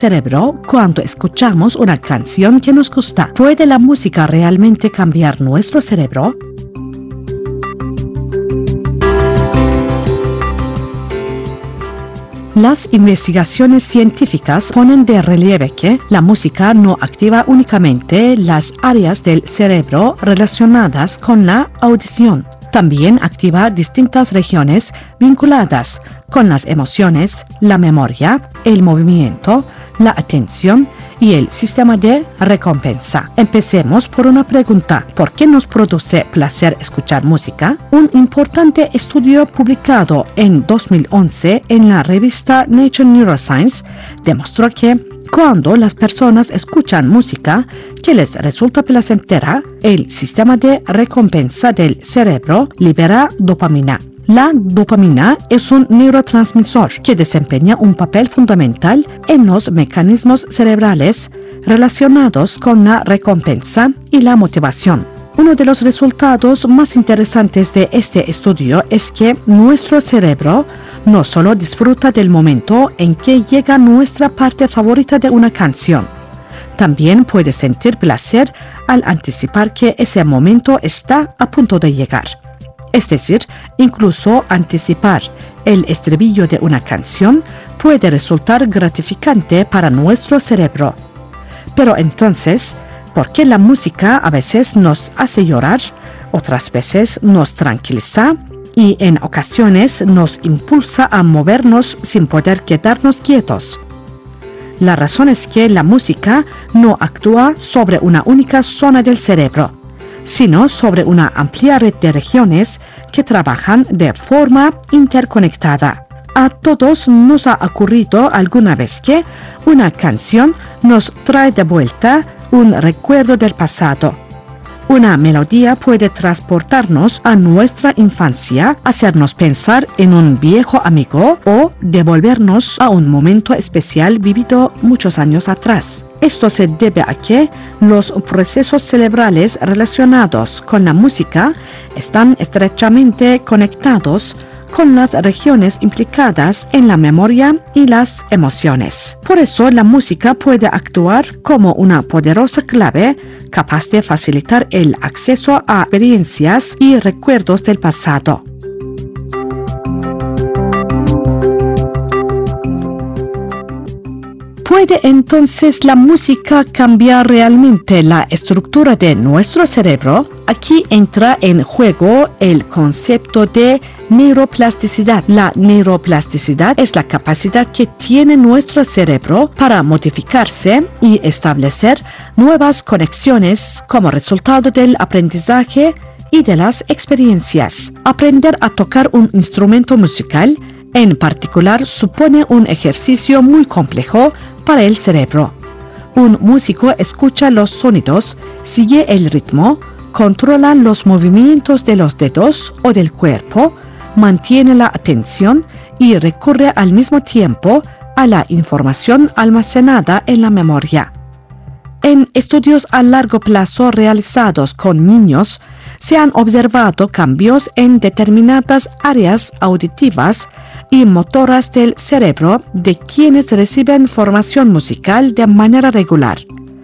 cerebro cuando escuchamos una canción que nos gusta. ¿Puede la música realmente cambiar nuestro cerebro? Las investigaciones científicas ponen de relieve que la música no activa únicamente las áreas del cerebro relacionadas con la audición. También activa distintas regiones vinculadas con las emociones, la memoria, el movimiento, la atención y el sistema de recompensa. Empecemos por una pregunta. ¿Por qué nos produce placer escuchar música? Un importante estudio publicado en 2011 en la revista Nature Neuroscience demostró que cuando las personas escuchan música que les resulta placentera, el sistema de recompensa del cerebro libera dopamina. La dopamina es un neurotransmisor que desempeña un papel fundamental en los mecanismos cerebrales relacionados con la recompensa y la motivación. Uno de los resultados más interesantes de este estudio es que nuestro cerebro no solo disfruta del momento en que llega nuestra parte favorita de una canción, también puede sentir placer al anticipar que ese momento está a punto de llegar. Es decir, incluso anticipar el estribillo de una canción puede resultar gratificante para nuestro cerebro. Pero entonces, ¿por qué la música a veces nos hace llorar, otras veces nos tranquiliza y en ocasiones nos impulsa a movernos sin poder quedarnos quietos? La razón es que la música no actúa sobre una única zona del cerebro, sino sobre una amplia red de regiones que trabajan de forma interconectada. A todos nos ha ocurrido alguna vez que una canción nos trae de vuelta un recuerdo del pasado. Una melodía puede transportarnos a nuestra infancia, hacernos pensar en un viejo amigo o devolvernos a un momento especial vivido muchos años atrás. Esto se debe a que los procesos cerebrales relacionados con la música están estrechamente conectados con las regiones implicadas en la memoria y las emociones. Por eso, la música puede actuar como una poderosa clave capaz de facilitar el acceso a experiencias y recuerdos del pasado. ¿Puede entonces la música cambiar realmente la estructura de nuestro cerebro? Aquí entra en juego el concepto de neuroplasticidad. La neuroplasticidad es la capacidad que tiene nuestro cerebro para modificarse y establecer nuevas conexiones como resultado del aprendizaje y de las experiencias. Aprender a tocar un instrumento musical en particular supone un ejercicio muy complejo para el cerebro. Un músico escucha los sonidos, sigue el ritmo, controla los movimientos de los dedos o del cuerpo, mantiene la atención y recurre al mismo tiempo a la información almacenada en la memoria. En estudios a largo plazo realizados con niños, se han observado cambios en determinadas áreas auditivas y motoras del cerebro de quienes reciben formación musical de manera regular.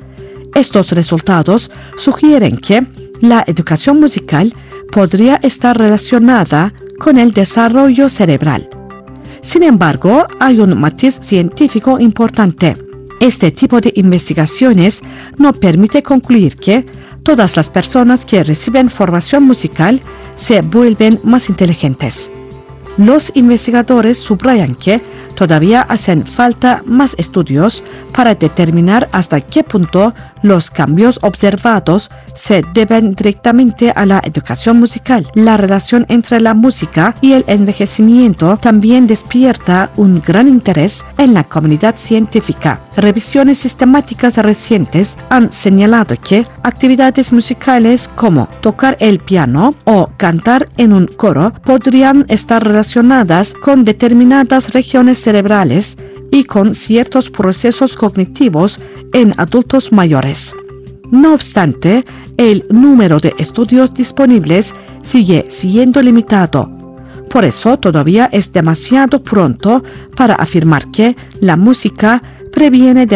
Estos resultados sugieren que la educación musical podría estar relacionada con el desarrollo cerebral. Sin embargo, hay un matiz científico importante. Este tipo de investigaciones no permite concluir que todas las personas que reciben formación musical se vuelven más inteligentes. Los investigadores subrayan que todavía hacen falta más estudios para determinar hasta qué punto los cambios observados se deben directamente a la educación musical. La relación entre la música y el envejecimiento también despierta un gran interés en la comunidad científica. Revisiones sistemáticas recientes han señalado que actividades musicales como tocar el piano o cantar en un coro podrían estar relacionadas con determinadas regiones cerebrales y con ciertos procesos cognitivos en adultos mayores. No obstante, el número de estudios disponibles sigue siendo limitado. Por eso todavía es demasiado pronto para afirmar que la música previene de